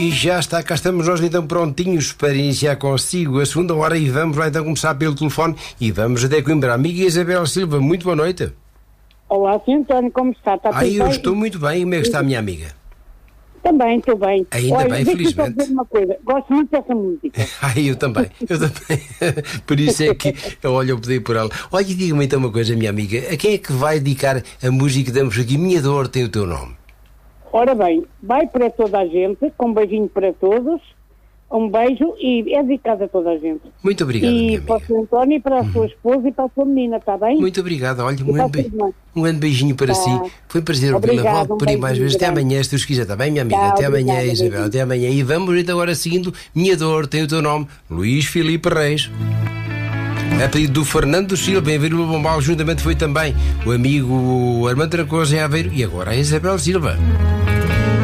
E já está, cá estamos nós então prontinhos para iniciar consigo a segunda hora e vamos lá então começar pelo telefone e vamos até Coimbra. Amiga Isabel Silva, muito boa noite. Olá, Sr. António, como está? Está tudo bem? Eu estou muito bem. Como é que está a minha amiga? Também, estou bem. Ainda Olha, bem, deixa-me só felizmente. dizer uma coisa. Gosto muito dessa música. Eu também. Por isso é que eu pedi por ela. Olha, diga-me então uma coisa, minha amiga. A quem é que vai dedicar a música que damos aqui? Minha Dor tem o teu nome. Ora bem, vai para toda a gente, com um beijinho para todos, um beijo e é dedicado a toda a gente. Muito obrigado, minha E para o amiga. Sr. António, e para a sua esposa e para a sua menina, está bem? Muito obrigado. Olha, E está tudo bem. um grande beijinho para Tá. si. Foi um prazer ouvi-la. Obrigado, Volto por aí mais beijinho vezes. Até grande. amanhã, se Deus quiser. Está bem, minha amiga? Tá, Até amanhã, obrigada, Isabel. beijinho. Até amanhã. E vamos então agora seguindo Minha Dor tem o teu nome. Luís Filipe Reis. A pedido do Fernando Silva, em Vila Bombal, juntamente foi também o amigo Armando Tracosa em Aveiro e agora a Isabel Silva.